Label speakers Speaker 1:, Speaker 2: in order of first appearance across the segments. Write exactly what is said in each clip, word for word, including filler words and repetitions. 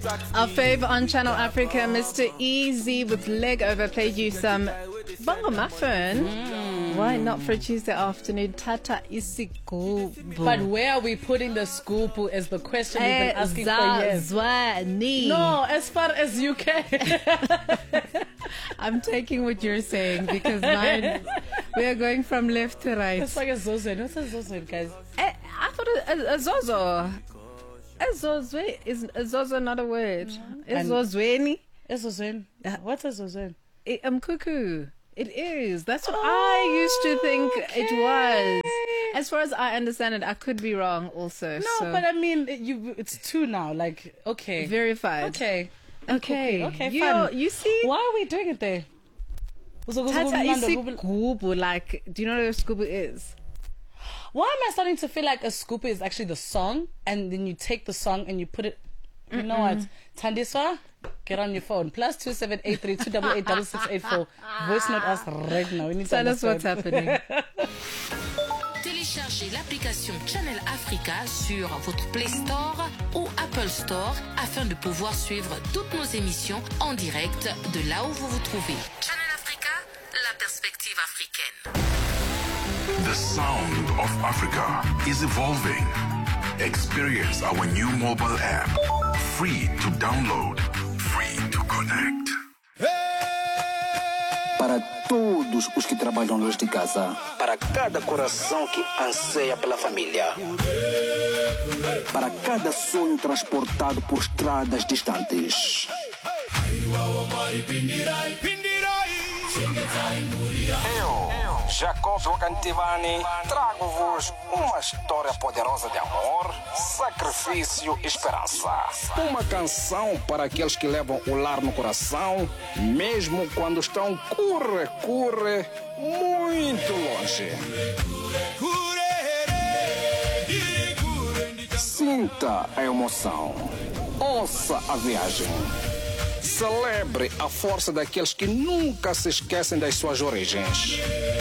Speaker 1: Our fave on Channel Africa, Mister Easy with Leg Over, played you some Bongo Muffin. Mm. Why not for a Tuesday afternoon? Tata isigubu.
Speaker 2: But where are we putting the scoop is the question we've been asking for years.
Speaker 1: Zwani.
Speaker 2: No, as far as you can.
Speaker 1: I'm taking what you're saying because mine, we are going from left to right.
Speaker 2: It's like a zozen. What's a zozen, guys?
Speaker 1: I, I thought a, a, a zozo. A zozwe is a zozo not a word.
Speaker 2: Mm-hmm.
Speaker 1: A zozweni.
Speaker 2: A zozen. What's a zozen?
Speaker 1: I, um, cuckoo. It is. That's what oh, I used to think okay. it was. As far as I understand it, I could be wrong also.
Speaker 2: No,
Speaker 1: so.
Speaker 2: but I mean, it, you. It's two now. Like, okay.
Speaker 1: Verified.
Speaker 2: Okay.
Speaker 1: Okay.
Speaker 2: Okay,
Speaker 1: you,
Speaker 2: fun.
Speaker 1: You see?
Speaker 2: Why are we doing it there?
Speaker 1: Tata isigubu, like, do you know what a scuba is?
Speaker 2: Why am I starting to feel like a scoop is actually the song, and then you take the song and you put it, you Mm-mm. know what, Tandiswa, get on your phone, plus two seven eight three two eight eight double six eight four, voice note us right now. We need
Speaker 1: Tell
Speaker 2: to
Speaker 1: us what's happening.
Speaker 3: Téléchargez l'application Channel Africa sur votre Play Store ou Apple Store afin de pouvoir suivre toutes nos émissions en direct de là où vous vous trouvez. Channel Africa, la perspective africaine.
Speaker 4: The sound of Africa is evolving. Experience our new mobile app. Free to download, free to connect.
Speaker 5: Para todos os que trabalham longe de casa, para cada coração que anseia pela família, para cada sonho transportado por estradas distantes. Eu, Jacob Wakantivani, trago-vos uma história poderosa de amor, sacrifício e esperança. Uma canção para aqueles que levam o lar no coração, mesmo quando estão curre, curre, muito longe. Sinta a emoção. Ouça a viagem. Celebre a força daqueles que nunca se esquecem das suas origens.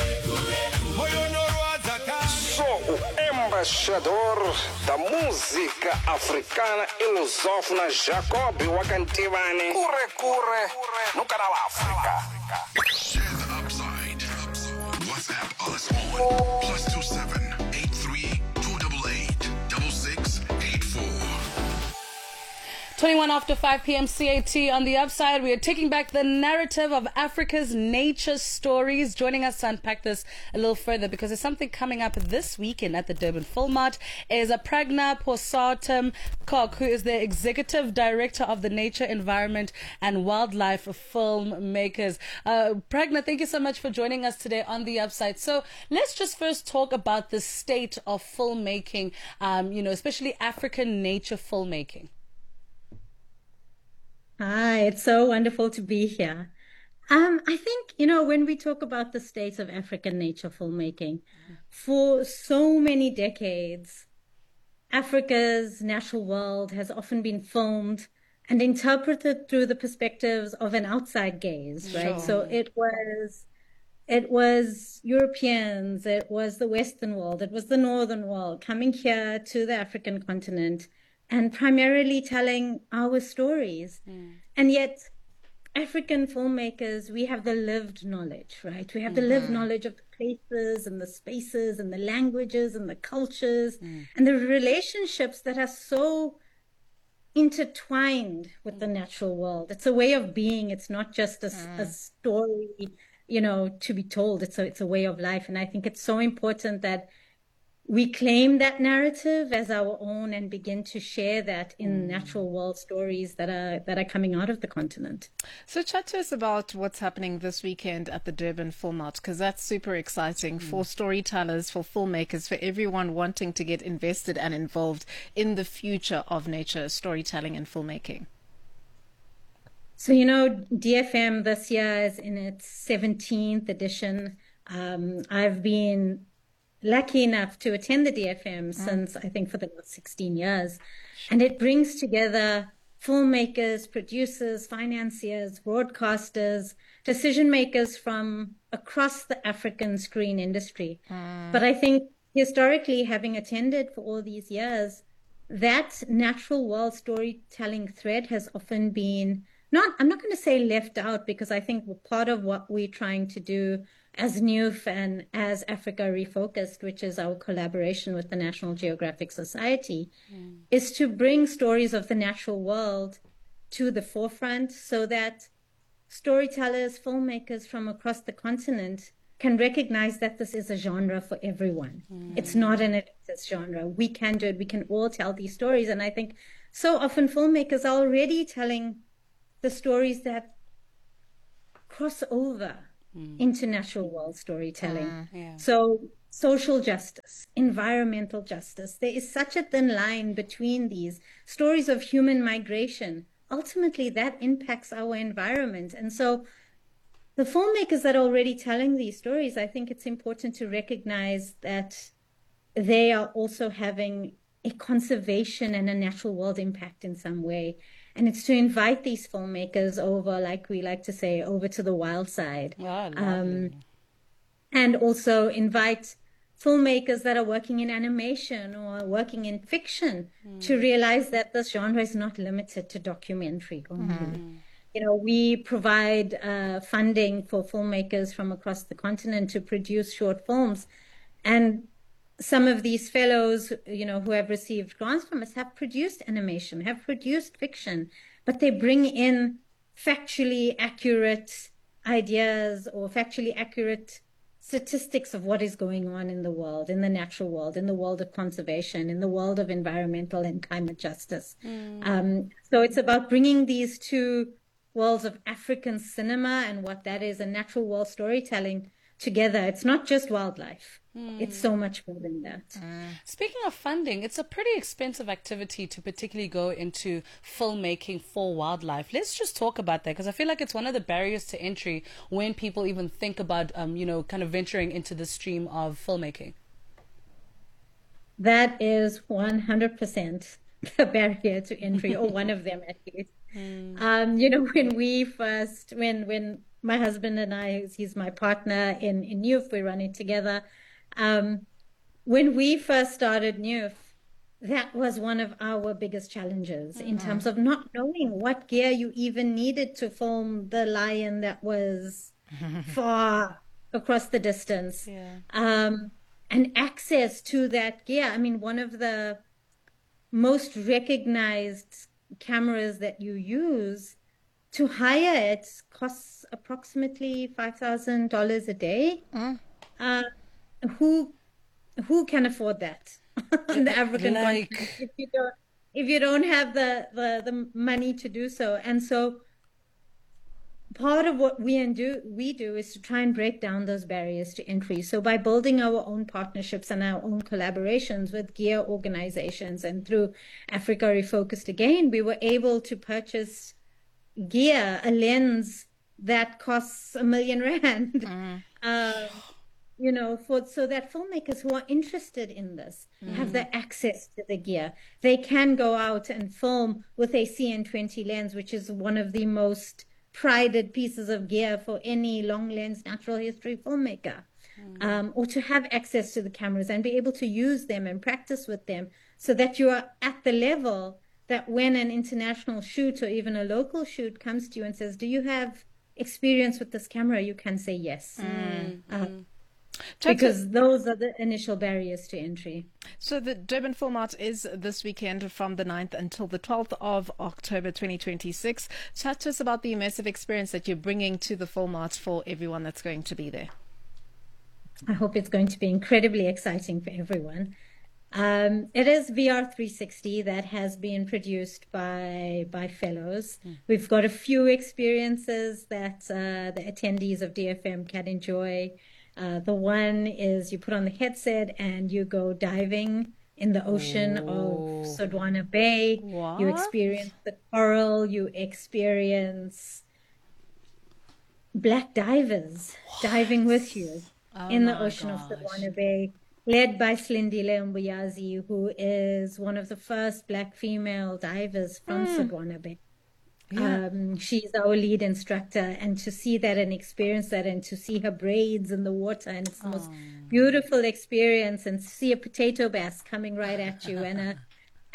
Speaker 5: Sou o embaixador da música africana e lusófona Jacob Wakantivani. Curre, curre, no canal África.
Speaker 4: Share the upside. WhatsApp us on plus two seven eight three two eight eight double six eight four.
Speaker 2: twenty-one after five p.m. C A T on the upside. We are taking back the narrative of Africa's nature stories. Joining us to unpack this a little further, because there's something coming up this weekend at the Durban Film Mart, is a Pragna Posatam Kok, who is the Executive Director of the Nature, Environment and Wildlife Filmmakers. Uh, Pragna, thank you so much for joining us today on the upside. So let's just first talk about the state of filmmaking, um, you know, especially African nature filmmaking.
Speaker 6: Hi, it's so wonderful to be here. Um, I think, you know, when we talk about the state of African nature filmmaking, for so many decades, Africa's natural world has often been filmed and interpreted through the perspectives of an outside gaze, right?
Speaker 2: Sure.
Speaker 6: So it was, it was Europeans, it was the Western world, it was the Northern world coming here to the African continent and primarily telling our stories. Mm. And yet, African filmmakers, we have the lived knowledge, right? We have mm-hmm. the lived knowledge of the places and the spaces and the languages and the cultures mm. and the relationships that are so intertwined with mm. the natural world. It's a way of being. It's not just a, mm. a story, you know, to be told. It's a, it's a way of life. And I think it's so important that we claim that narrative as our own and begin to share that in mm. natural world stories that are that are coming out of the continent.
Speaker 1: So chat to us about what's happening this weekend at the Durban Film Mart, because that's super exciting mm. for storytellers, for filmmakers, for everyone wanting to get invested and involved in the future of nature storytelling and filmmaking.
Speaker 6: So, you know, D F M this year is in its seventeenth edition. Um, I've been lucky enough to attend the D F M mm. since, I think, for the last sixteen years. And it brings together filmmakers, producers, financiers, broadcasters, decision makers from across the African screen industry. Mm. But I think historically, having attended for all these years, that natural world storytelling thread has often been not, I'm not going to say left out, because I think part of what we're trying to do as N U F and as Africa Refocused, which is our collaboration with the National Geographic Society, mm. is to bring stories of the natural world to the forefront so that storytellers, filmmakers from across the continent can recognize that this is a genre for everyone. Mm. It's not an elitist genre. We can do it. We can all tell these stories. And I think so often filmmakers are already telling the stories that cross over mm. into natural world storytelling. Uh, yeah. So social justice, environmental justice, there is such a thin line between these stories of human migration. Ultimately, that impacts our environment. And so the filmmakers that are already telling these stories, I think it's important to recognize that they are also having a conservation and a natural world impact in some way. And it's to invite these filmmakers over, like we like to say, over to the wild side. Oh, um, and also invite filmmakers that are working in animation or working in fiction mm. to realize that this genre is not limited to documentary only. Mm. You know, we provide uh, funding for filmmakers from across the continent to produce short films. And some of these fellows, you know, who have received grants from us have produced animation, have produced fiction, but they bring in factually accurate ideas or factually accurate statistics of what is going on in the world, in the natural world, in the world of conservation, in the world of environmental and climate justice. Mm. Um, so it's about bringing these two worlds of African cinema and what that is, and natural world storytelling together. It's not just wildlife. Mm. It's so much more than that.
Speaker 2: Mm. Speaking of funding, it's a pretty expensive activity to particularly go into filmmaking for wildlife. Let's just talk about that, because I feel like it's one of the barriers to entry when people even think about, um, you know, kind of venturing into the stream of filmmaking.
Speaker 6: That is one hundred percent the barrier to entry, or one of them at least. Mm. Um, you know, when we first, when when my husband and I, he's my partner in, in N U F, we run it together. Um, when we first started N U F, that was one of our biggest challenges mm-hmm. in terms of not knowing what gear you even needed to film the lion that was far across the distance. Yeah. Um, and access to that gear. I mean, one of the most recognized cameras that you use, to hire it costs approximately five thousand dollars a day. Mm. Uh, who who can afford that on the African like... continent if you don't if you don't have the, the, the money to do so? And so part of what we and do we do is to try and break down those barriers to entry. So by building our own partnerships and our own collaborations with gear organizations, and through Africa Refocused again, we were able to purchase gear, a lens that costs a million rand. Mm. Uh, you know, for so that filmmakers who are interested in this mm. have the access to the gear. They can go out and film with a C N twenty lens, which is one of the most prided pieces of gear for any long lens natural history filmmaker, mm. um, or to have access to the cameras and be able to use them and practice with them, so that you are at the level that when an international shoot or even a local shoot comes to you and says, do you have experience with this camera? You can say yes. Mm. Uh, because those are the initial barriers to entry.
Speaker 1: So the Durban Film Art is this weekend from the ninth until the twelfth of October twenty twenty-six. Chat to us about the immersive experience that you're bringing to the Film Art for everyone that's going to be there.
Speaker 6: I hope it's going to be incredibly exciting for everyone. Um, it is V R three sixty that has been produced by by fellows. Mm. We've got a few experiences that uh, the attendees of D F M can enjoy. Uh, the one is you put on the headset and you go diving in the ocean oh. of Sodwana Bay. What? You experience the coral. You experience black divers what? diving with you oh in the ocean gosh. of Sodwana Bay, led by Slindile Mbuyazi, who is one of the first black female divers from mm. Sodwana Bay. Yeah. Um, she's our lead instructor, and to see that and experience that, and to see her braids in the water, and it's the most beautiful experience, and see a potato bass coming right at you, and a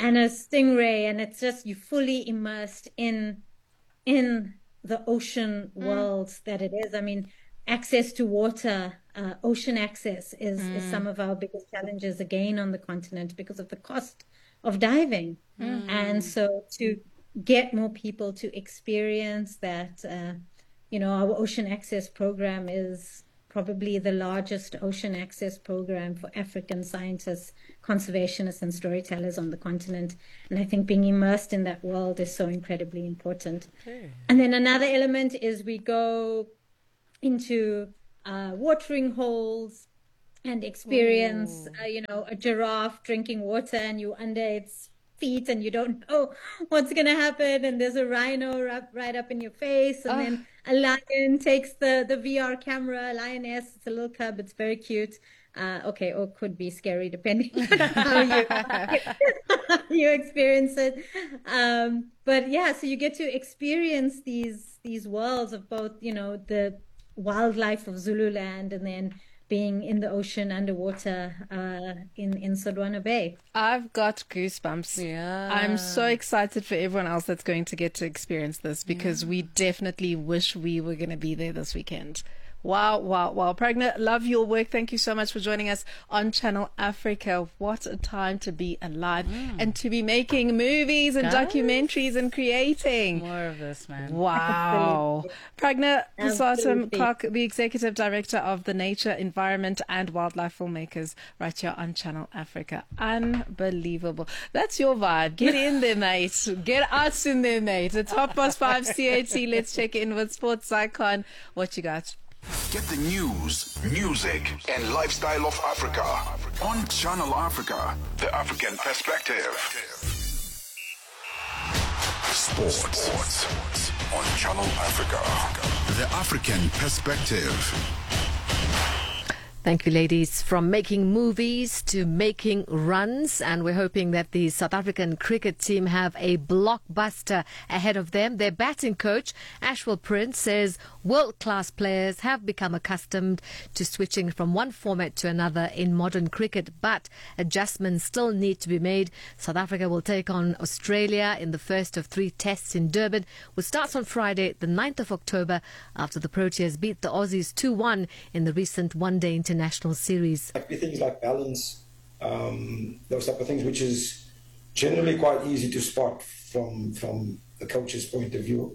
Speaker 6: and a stingray, and it's just you fully immersed in in the ocean world mm. that it is. I mean, access to water, uh, ocean access is, mm. is some of our biggest challenges again on the continent because of the cost of diving. Mm. And so to get more people to experience that, uh, you know, our ocean access program is probably the largest ocean access program for African scientists, conservationists, and storytellers on the continent. And I think being immersed in that world is so incredibly important. Okay. And then another element is we go into uh, watering holes and experience, uh, you know, a giraffe drinking water and you under its feet and you don't know what's going to happen. And there's a rhino right, right up in your face. And oh. then a lion takes the, the V R camera, a lioness, it's a little cub, it's very cute. Uh, okay, or could be scary depending on how you, you experience it. Um, but yeah, so you get to experience these these worlds of both, you know, the wildlife of Zululand and then being in the ocean underwater uh, in, in Sodwana Bay.
Speaker 1: I've got goosebumps.
Speaker 2: Yeah.
Speaker 1: I'm so excited for everyone else that's going to get to experience this because yeah. we definitely wish we were going to be there this weekend. Wow, wow, wow. Pragna, love your work. Thank you so much for joining us on Channel Africa. What a time to be alive mm. and to be making movies and Guys. documentaries and creating.
Speaker 2: More of this, man.
Speaker 1: Wow. Pragna Pusatam Clark, the Executive Director of the Nature, Environment and Wildlife Filmmakers right here on Channel Africa. Unbelievable. That's your vibe. Get in there, mate. Get us in there, mate. It's half past five C A T. Let's check in with Sports Icon. What you got?
Speaker 4: Get the news, music, and lifestyle of Africa on Channel Africa, the African perspective. Sports, Sports on Channel Africa, the African perspective.
Speaker 7: Thank you, ladies. From making movies to making runs, and we're hoping that the South African cricket team have a blockbuster ahead of them. Their batting coach, Ashwell Prince, says world-class players have become accustomed to switching from one format to another in modern cricket, but adjustments still need to be made. South Africa will take on Australia in the first of three tests in Durban, which starts on Friday, the ninth of October, after the Proteas beat the Aussies two one in the recent one-day international International series.
Speaker 8: Like things like balance, um, those type of things, which is generally quite easy to spot from from the coach's point of view,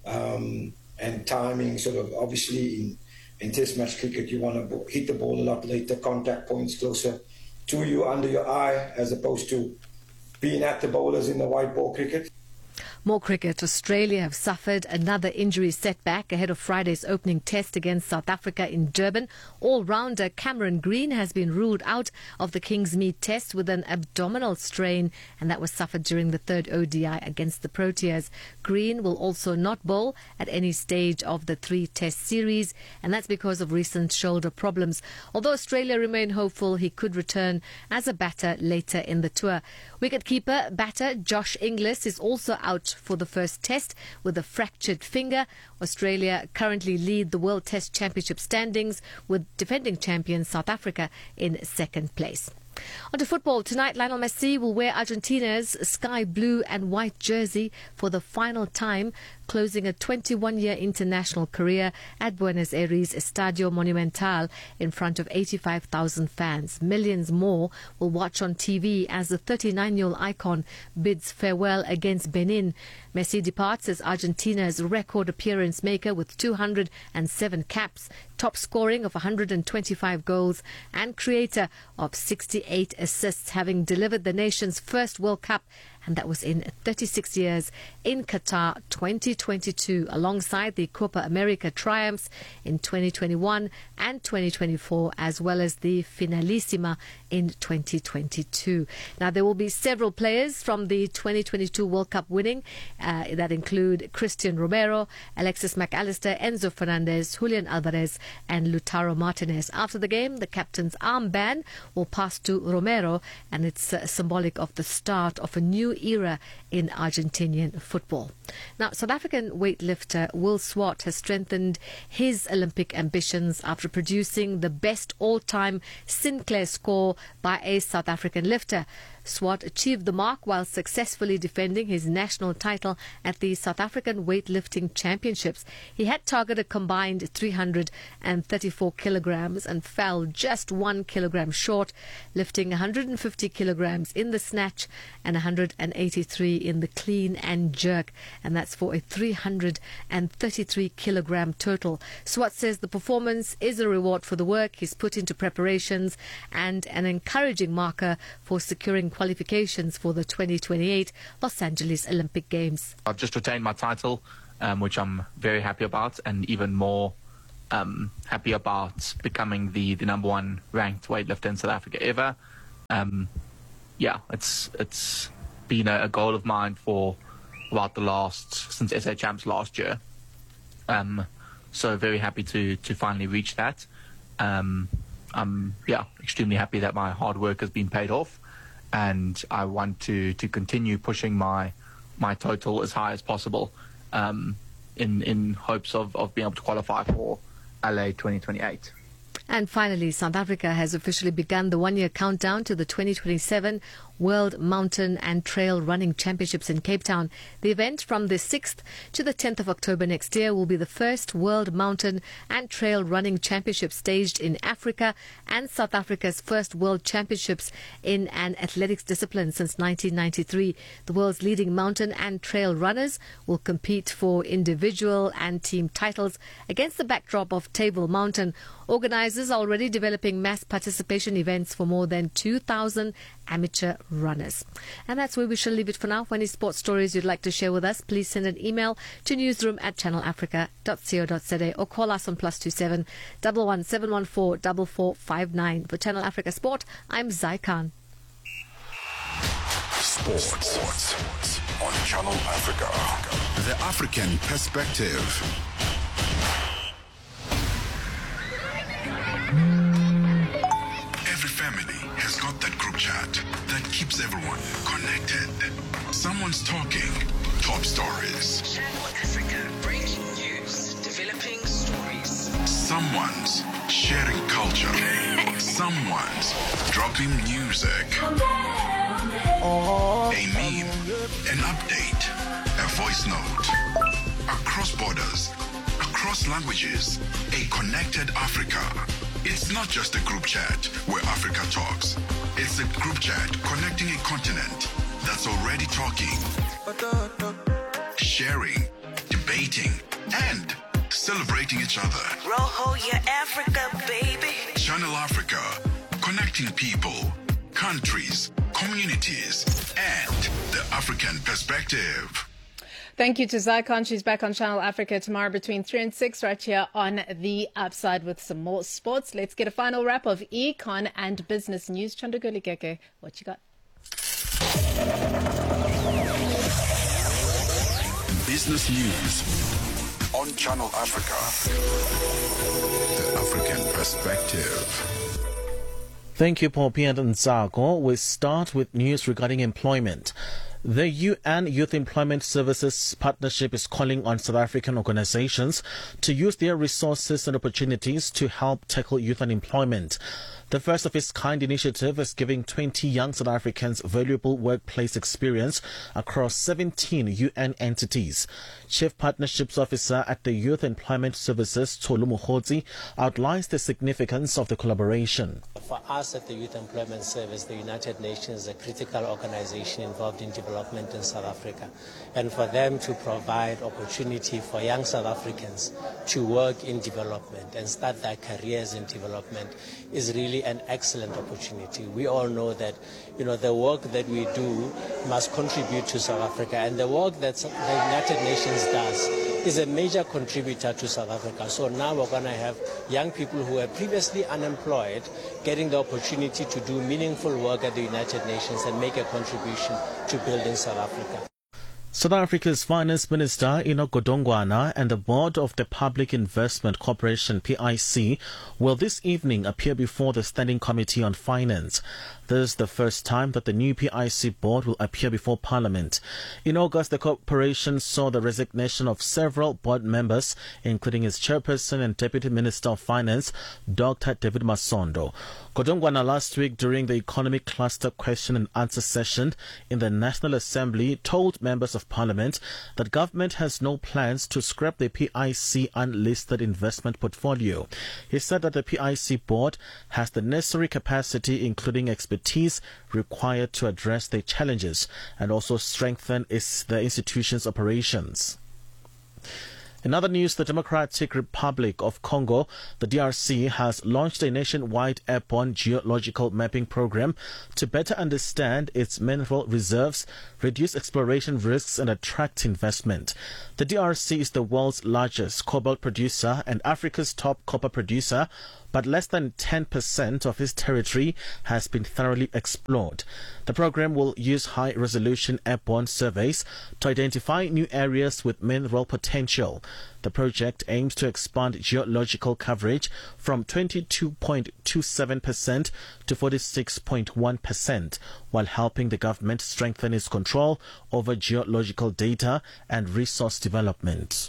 Speaker 8: um, and timing. Sort of obviously in, in Test match cricket, you want to hit the ball a lot later, contact points closer to you, under your eye, as opposed to being at the bowlers in the white ball cricket.
Speaker 7: More cricket. Australia have suffered another injury setback ahead of Friday's opening test against South Africa in Durban. All-rounder Cameron Green has been ruled out of the Kingsmead test with an abdominal strain, and that was suffered during the third O D I against the Proteas. Green will also not bowl at any stage of the three-test series, and that's because of recent shoulder problems. Although Australia remain hopeful he could return as a batter later in the tour. Wicketkeeper batter Josh Inglis is also out for the first test with a fractured finger. Australia currently lead the World Test Championship standings with defending champions South Africa in second place. On to football. Tonight, Lionel Messi will wear Argentina's sky blue and white jersey for the final time, closing a twenty-one-year international career at Buenos Aires Estadio Monumental in front of eighty-five thousand fans. Millions more will watch on T V as the thirty-nine-year-old icon bids farewell against Benin. Messi departs as Argentina's record appearance maker with two hundred seven caps, top scoring of one hundred twenty-five goals, and creator of sixty-eight assists, having delivered the nation's first World Cup, and that was in thirty-six years, in Qatar twenty twenty-two, alongside the Copa America triumphs in twenty twenty-one and twenty twenty-four, as well as the Finalissima in twenty twenty-two. Now, there will be several players from the twenty twenty-two World Cup winning uh, that include Christian Romero, Alexis McAllister, Enzo Fernandez, Julian Alvarez, and Lautaro Martinez. After the game, the captain's armband will pass to Romero, and it's uh, symbolic of the start of a new era in Argentinian football. Now, South African weightlifter Will Swart has strengthened his Olympic ambitions after producing the best all-time Sinclair score by a South African lifter. Swart achieved the mark while successfully defending his national title at the South African Weightlifting Championships. He had targeted a combined three hundred thirty-four kilograms and fell just one kilogram short, lifting one hundred fifty kilograms in the snatch and one hundred eighty-three in the clean and jerk, and that's for a three hundred thirty-three kilogram total. Swart says the performance is a reward for the work he's put into preparations and an encouraging marker for securing qualifications for the twenty twenty-eight Los Angeles Olympic Games.
Speaker 9: I've just retained my title, um, which I'm very happy about, and even more um, happy about becoming the, the number one ranked weightlifter in South Africa ever. Um, yeah, it's it's been a, a goal of mine for about the last, since S A Champs last year. Um, so very happy to, to finally reach that. Um, I'm yeah extremely happy that my hard work has been paid off, and I want to, to continue pushing my my total as high as possible, um, in in hopes of, of being able to qualify for L A twenty twenty-eight.
Speaker 7: And finally, South Africa has officially begun the one-year countdown to the twenty twenty-seven World Mountain and Trail Running Championships in Cape Town. The event from the sixth to the tenth of October next year will be the first World Mountain and Trail Running Championship staged in Africa and South Africa's first World Championships in an athletics discipline since nineteen ninety-three. The world's leading mountain and trail runners will compete for individual and team titles against the backdrop of Table Mountain. Organizers are already developing mass participation events for more than two thousand amateur runners. And that's where we shall leave it for now. For any sports stories you'd like to share with us, please send an email to newsroom at channel africa dot co dot za or call us on plus two seven one one seven one four four four five nine. For Channel Africa Sport, I'm Zai Khan.
Speaker 4: Sports. Sports on Channel Africa. The African perspective. Every family has got that group chat that keeps everyone connected. Someone's talking top stories.
Speaker 10: Channel Africa, breaking news, developing stories.
Speaker 4: Someone's sharing culture. Someone's dropping music. A meme, an update, a voice note. Across borders, across languages, a connected Africa. It's not just a group chat where Africa talks. It's a group chat connecting a continent that's already talking, sharing, debating, and celebrating each other.
Speaker 10: Roho, your Africa, baby.
Speaker 4: Channel Africa, connecting people, countries, communities, and the African perspective.
Speaker 1: Thank you to Zai Khan. She's back on Channel Africa tomorrow between three and six right here on The Upside with some more sports. Let's get a final wrap of econ and business news. Chandaguli Keke, what you got?
Speaker 4: Business news on Channel Africa. The African perspective.
Speaker 11: Thank you, Paul Pierre and Ntsako. We start with news regarding employment. The U N Youth Employment Services Partnership is calling on South African organizations to use their resources and opportunities to help tackle youth unemployment. The first of its kind initiative is giving twenty young South Africans valuable workplace experience across seventeen U N entities. Chief Partnerships Officer at the Youth Employment Services, Tolu Mokhodzi, outlines the significance of the collaboration.
Speaker 12: For us at the Youth Employment Service, the United Nations is a critical organization involved in development in South Africa. And for them to provide opportunity for young South Africans to work in development and start their careers in development is really an excellent opportunity. We all know that, you know, the work that we do must contribute to South Africa, and the work that the United Nations does is a major contributor to South Africa. So now we're going to have young people who were previously unemployed getting the opportunity to do meaningful work at the United Nations and make a contribution to building South Africa.
Speaker 11: South Africa's Finance Minister Enoch Godongwana and the board of the Public Investment Corporation P I C will this evening appear before the Standing Committee on Finance. This is the first time that the new P I C board will appear before Parliament. In August, the corporation saw the resignation of several board members, including its chairperson and Deputy Minister of Finance, Doctor David Masondo. Godongwana last week during the Economic Cluster Question and Answer session in the National Assembly told members of Parliament that government has no plans to scrap the P I C unlisted investment portfolio. He said that the P I C board has the necessary capacity, including expertise, required to address the challenges and also strengthen its, the institution's operations. In other news, the Democratic Republic of Congo, the D R C, has launched a nationwide airborne geological mapping program to better understand its mineral reserves, reduce exploration risks, and attract investment. The D R C is the world's largest cobalt producer and Africa's top copper producer, but less than ten percent of its territory has been thoroughly explored. The program will use high-resolution airborne surveys to identify new areas with mineral potential. The project aims to expand geological coverage from twenty-two point two seven percent to forty-six point one percent, while helping the government strengthen its control over geological data and resource development.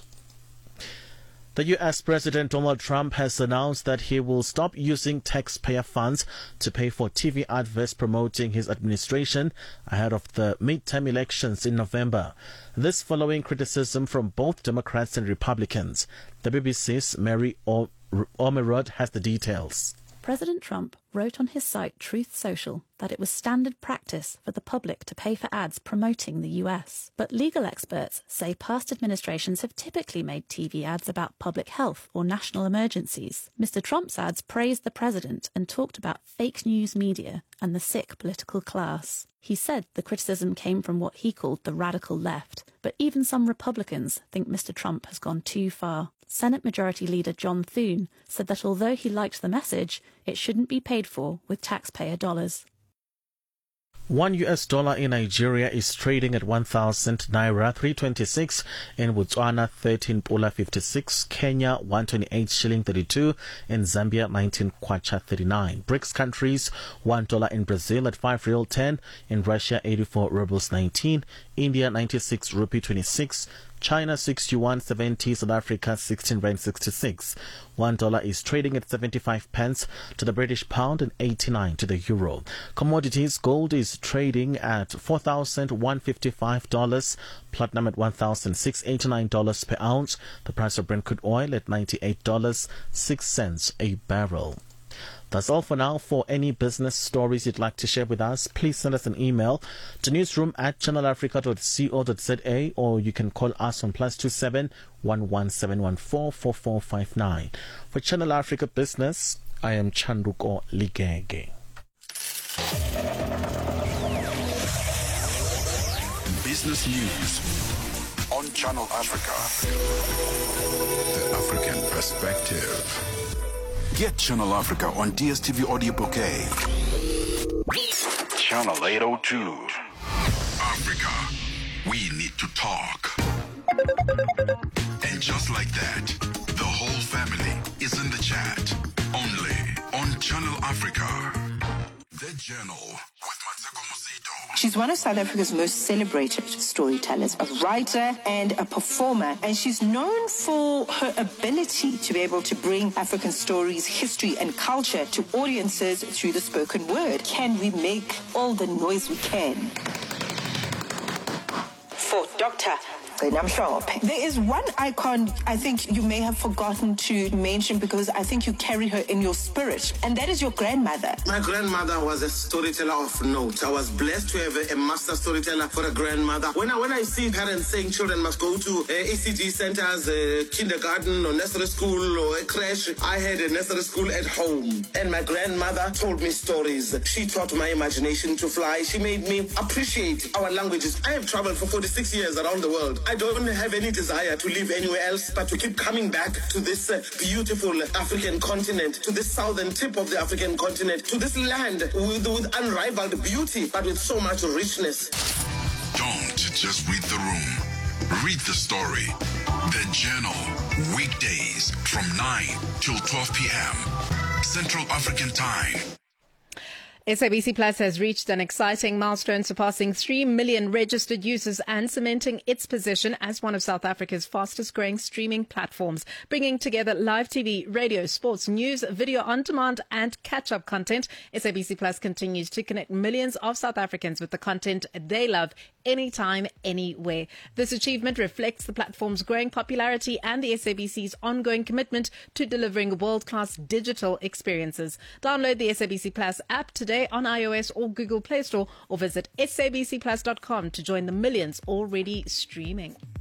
Speaker 11: The U S President Donald Trump has announced that he will stop using taxpayer funds to pay for T V adverts promoting his administration ahead of the midterm elections in November. This following criticism from both Democrats and Republicans. The B B C's Mary Omerod has the details.
Speaker 13: President Trump wrote on his site Truth Social that it was standard practice for the public to pay for ads promoting the U S. But legal experts say past administrations have typically made T V ads about public health or national emergencies. Mister Trump's ads praised the president and talked about fake news media and the sick political class. He said the criticism came from what he called the radical left, but even some Republicans think Mister Trump has gone too far. Senate Majority Leader John Thune said that although he liked the message, it shouldn't be paid for with taxpayer dollars.
Speaker 11: One U S dollar in Nigeria is trading at one thousand naira three twenty-six, in Botswana thirteen pula fifty-six, Kenya one twenty-eight shilling thirty-two, in Zambia nineteen kwacha thirty-nine. BRICS countries, one dollar in Brazil at five real ten, in Russia eighty-four rubles nineteen, India ninety-six rupee twenty-six, China sixty-one seventy, South Africa sixteen rand sixty-six. One dollar is trading at seventy-five pence to the British pound and eighty-nine to the euro. Commodities, gold is trading at four thousand one hundred fifty-five dollars, platinum at one thousand six hundred eighty-nine dollars per ounce, the price of Brent crude oil at ninety-eight dollars and six cents a barrel. That's all for now. For any business stories you'd like to share with us, please send us an email to newsroom at channel africa dot co dot za, or you can call us on plus two seven one one seven one four four four five nine. For Channel Africa Business, I am Chanduko Ligege.
Speaker 4: Business news on Channel Africa. The African perspective. Get Channel Africa on D S T V Audio Bouquet. Channel eight oh two. Africa, we need to talk. And just like that, the whole family is in the chat. Only on Channel Africa. The Journal with Mateko Mosito.
Speaker 14: She's one of South Africa's most celebrated storytellers, a writer and a performer, and she's known for her ability to be able to bring African stories, history, and culture to audiences through the spoken word. Can we make all the noise we can for Doctor There is one icon I think you may have forgotten to mention, because I think you carry her in your spirit, and that is your grandmother.
Speaker 15: My grandmother was a storyteller of note. I was blessed to have a, a master storyteller for a grandmother. When I when I see parents saying children must go to uh, E C G centers, uh, kindergarten or nursery school or a creche, I had a nursery school at home, and my grandmother told me stories. She taught my imagination to fly. She made me appreciate our languages. I have traveled for forty-six years around the world. I don't have any desire to live anywhere else, but to keep coming back to this uh, beautiful African continent, to this southern tip of the African continent, to this land with, with unrivaled beauty, but with so much richness.
Speaker 4: Don't just read the room. Read the story. The Journal. Weekdays from nine till twelve p.m. Central African Time.
Speaker 1: S A B C Plus has reached an exciting milestone, surpassing three million registered users and cementing its position as one of South Africa's fastest growing streaming platforms, bringing together live T V, radio, sports, news, video on demand and catch-up content. S A B C Plus continues to connect millions of South Africans with the content they love anytime, anywhere. This achievement reflects the platform's growing popularity and the S A B C's ongoing commitment to delivering world-class digital experiences. Download the S A B C Plus app today on iOS or Google Play Store, or visit sabc plus dot com to join the millions already streaming.